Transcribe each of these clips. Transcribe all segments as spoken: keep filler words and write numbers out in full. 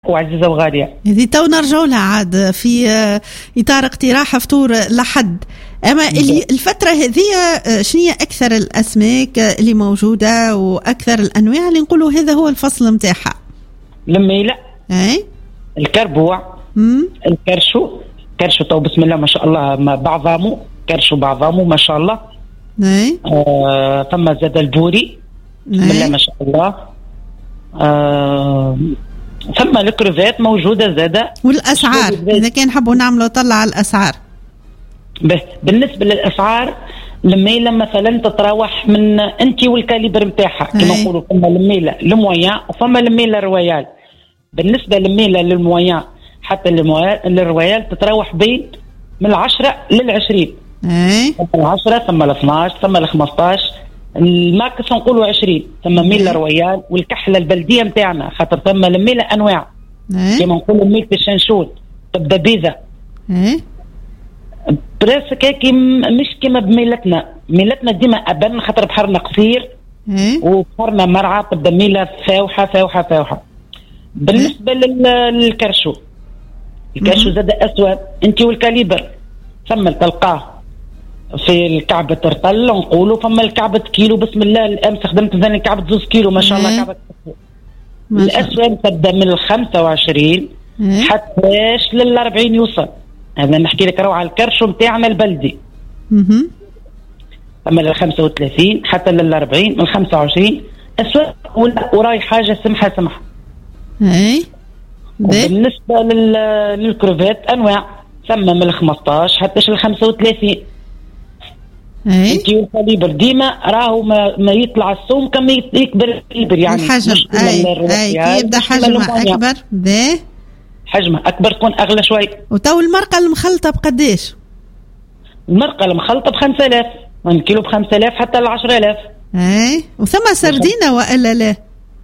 وعزيزة وغالية. هذه تو نرجعوا لها عاد في إطار اقتراح فطور لحد. أما اللي الفترة هذه شنية أكثر الأسماك اللي موجودة وأكثر الأنواع اللي نقولوا هذا هو الفصل متاعها؟ الميلة، أي الكربوع، مم. الكرشو. كرشو تو بسم الله ما شاء الله بعضامو كرشو بعضامو ما شاء الله. أي آه ثم زاد البوري بسم الله ما شاء الله. آه ثم الكروفات موجودة زادة. والأسعار إذا كان حبوا نعملوا طلع على الأسعار. به بالنسبة للأسعار الميلة مثلا تتراوح من انتي والكاليبر متاعها كما نقولوا، فما الميلة المويان وفما الميلة الرويال. بالنسبة للميلة للمويان حتى للرويال تتراوح بين من العشرة للعشرين. اي ثم العشرة ثم الاثناش ثم الخمستاش، الماكس نقولوا عشرين. ثم ميلة رويال والكحلة البلدية متاعنا خاطر ثم الميلة أنواع كما نقولوا ميلة الشنشول تبدا بيضة. اي براسك هيك مش كما بميلتنا، ميلتنا ديما أبن خاطر بحرنا قصير وبحرنا مرعى تبدا ميلة فاوحة فاوحة فاوحة. بالنسبة للكرشو، الكرشو زاد أسود انتي والكاليبر ثم تلقاه في الكعبة ترطل نقولوا، فما الكعبة كيلو بسم الله الأمس خدمت ثاني كعبة زوز كيلو ما شاء الله. كعبة الأسود تبدأ من الخمسة وعشرين حتىش للأربعين يوصل. هذا نحكي لك روعة الكرشو متاعنا البلدي. أما للخمسة وثلاثين حتى للأربعين من الخمسة وعشرين أسود وراي حاجة سمحة سمحة. اي بالنسبة للكروفات أنواع ثم من الخمستاش حتىش للخمسة وثلاثين. اي انتي والكاليبر ديما راهو ما, ما يطلع السوم كما يكبر الكاليبر يعني الحجم. اي اي يبدا حجمها أكبر به حجمها أكبر تكون أغلى شوي. وتو المرقة المخلطة بقديش؟ المرقة المخلطة بخمسة آلاف من كيلو بخمسة آلاف حتى العشرة آلاف. اي وثم سردينة وإلا لا؟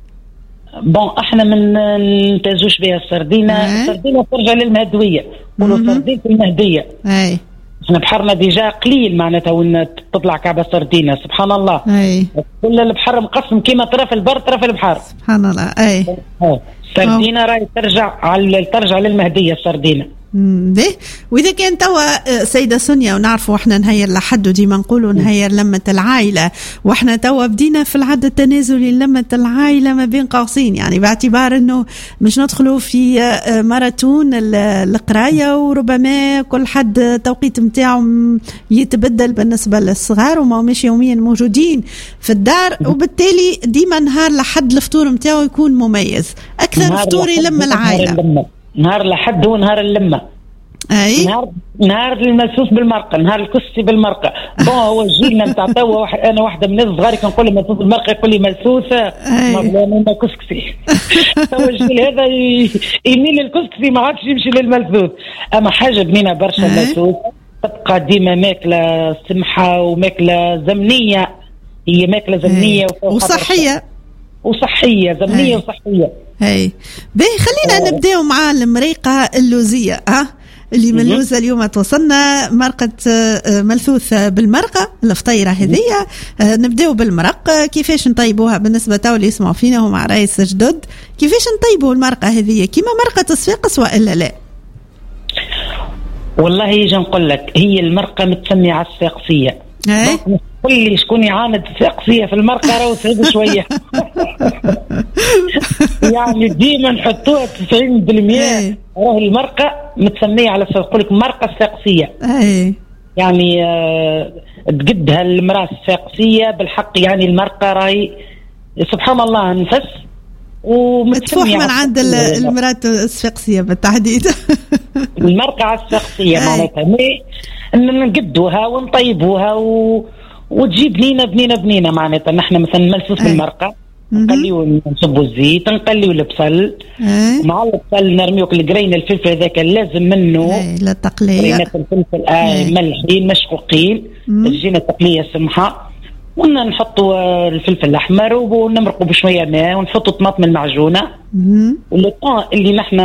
بون احنا من ننتجوش بها السردينة. السردينة ترجع للمهدوية نقولوا سردينة المهدية. اي احنا بحرنا ديجا قليل معناتها وين تطلع كعبة سردينة سبحان الله. اي كل البحر مقسم كيما طرف البر طرف البحر سبحان الله. اي السردينة راهي ترجع على ترجع للمهدية السردينة. به واذا كان توا سيده سونيا ونعرفوا احنا نهير لحد وديما نقولوا نهير لمه العائله، واحنا توا بدينا في العد التنازلي لمه العائله ما بين قوسين، يعني باعتبار انه مش ندخلوا في ماراثون القرايه وربما كل حد توقيت نتاعو يتبدل بالنسبه للصغار وما مش يوميا موجودين في الدار، وبالتالي ديما نهار لحد الفطور نتاعو يكون مميز اكثر فطور يلم العائله. نهار لحد هو نهار اللمة. اي نهار نهار الملسوس بالمرقة، نهار الكسي بالمرقة. بون هو جيلنا نتاع توا واحد انا واحدة من الناس صغاري كنقول لي ملسوس بالمرقة يقول لي ملسوسة ما كسكسي. توا الجيل هذا يميل للكسكسي ما عادش يمشي للملسوس. اما حاجة بنينة برشا الملسوس تبقى ديما ماكلة سمحة وماكلة زمنية، هي ماكلة زمنية وصحية وصحية زمنية أي. وصحية. اي باهي خلينا نبداو مع المريقة اللوزية ها اللي من اللوزة اليوم توصلنا مرقة ملثوث بالمرقة الفطيرة هذية. نبداو بالمرق كيفاش نطيبوها بالنسبة تو اللي يسمعوا فينا ومع رئيس جدد، كيفاش نطيبوا المرقة هذية كيما مرقة الصفاقس وإلا لا؟ والله يجي نقول لك هي المرقة متسمية على الصفاقسية. قل لي شكون يعاند الصفاقسية في المرقة راهو صعيب شوية. يعني ديما نحطوها تسعين بالمئة راهي المرقة متسمية على نقول لك مرقة الصفاقسية. يعني آه تقدها المرأة الصفاقسية بالحق، يعني المرقة راهي سبحان الله نفس ومتفوح من عند المرأة الصفاقسية بالتحديد. المرقة على الصفاقسية معناتها نقدوها ونطيبوها و... وتجيب بنينة بنينة بنينة معناتها. نحن مثلا ملسوس بالمرقة نقليو نصبوا الزيت نقليو البصل مع البصل نرميوك القرين الفلفل هذاك لازم منه للتقلية قرينة الفلفل آه ملحين مشقوقين تجينا تقلية سمحة ونحطوا الفلفل الأحمر ونمرقوا بشوية ماء ونحطوا طماطم المعجونة والطون اللي نحن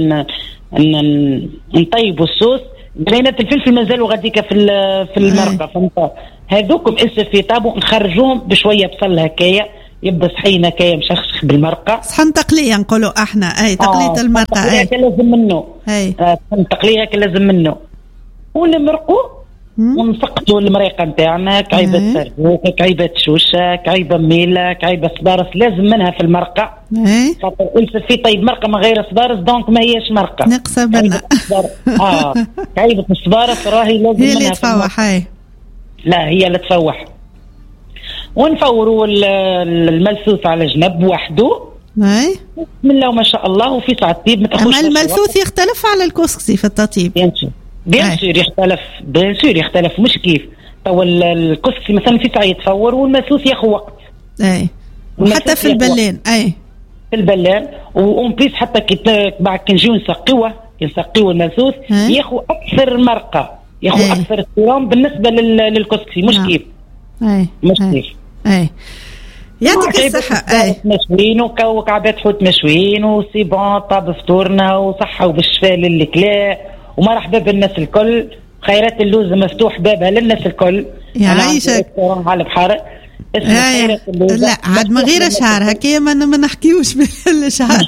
نطيبوا الصوص. قرينة الفلفل مازالوا غاديك في في المرقة فهمت هذوكم اسف في طابو نخرجوهم بشوية بصل هكايا يبدا صحينا كايا مشخشخ بالمرقه، صحن تقليه نقولوا احنا، اي تقليه آه المرقه، اي لازم منه، اي آه تقليه لازم منه، ونمرقوا ونسقطوا المريقه نتاعنا، كعيبه سربوك، كعيبه شوشه، كعيبه ميله، كعيبه صبارس لازم منها في المرقه. اي خاطر الف في طيب مرقه من غير صبارس دونك ما هيش مرقه، نقصه بنا. اه كعيبه الصبارس راهي لازم هي منها اللي تفوح. اي لا هي اللي تفوح. ونفوروا الملثوث على جنب وحده. اي بسم الله وما شاء الله. وفي ساعه طيب ما تاخذش. اما الملثوث يختلف على الكسكسي في التطيب. بيان سور بيان سور يختلف، بيان سور يختلف، مش كيف تو الكسكسي مثلا في ساعه يتفور والملثوث ياخذ وقت. اي وحتى في البلان. اي في البلان وأون بليس حتى كي بعد كي نجيو نسقيوه نسقيو الملثوث ياخذ اكثر مرقه، ياخذ اكثر استيرام بالنسبه للكسكسي، مش كيف. اي مش كيف. اي يعطيك الصحة. اي مشويين وكعبات حوت مشويين وسي بون طاب فطورنا وصحة وبالشفاء للي كلا، ومرحبا بالناس الكل. خيرات اللوز مفتوح بابها للناس الكل. يعيشك على البحر. لا عاد من غير شهر هكيا ما نحكيوش بالشهر.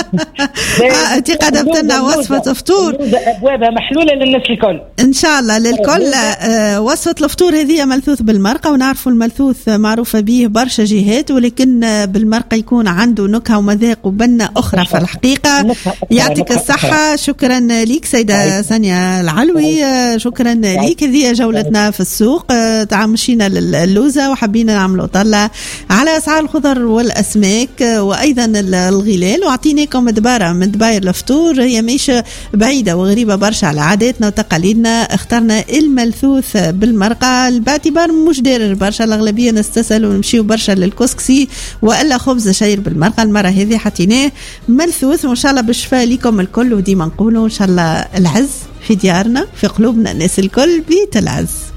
انت قدمت لنا وصفه فطور ابوابها محلوله للناس الكل ان شاء الله للكل. آه وصفه الفطور هذه ملثوث بالمرقه، ونعرفوا الملثوث معروفه به برشا جهات، ولكن بالمرقه يكون عنده نكهه ومذاق وبنه اخرى في الحقيقه. يعطيك الصحه. شكرا ليك سيده سانيا العلوي. شكرا ليك. هذه جولتنا في السوق. تعمشينا للوزه وحبينا نعملوا طلع على أسعار الخضر والأسماك وأيضا الغلال، وعطيناكم دبارة من دباير الفطور. هي مش بعيدة وغريبة برشا على عاداتنا وتقاليدنا. اخترنا الملثوث بالمرقة باعتبار مش دارج برشا، الأغلبية نستسهل ونمشيو برشا للكسكسي وإلا خبز شعير بالمرقة. المرة هذه حطيناه ملثوث، وإن شاء الله بالشفاء لكم الكل. وديما نقولوا إن شاء الله العز في ديارنا في قلوبنا الناس الكل بيت العز.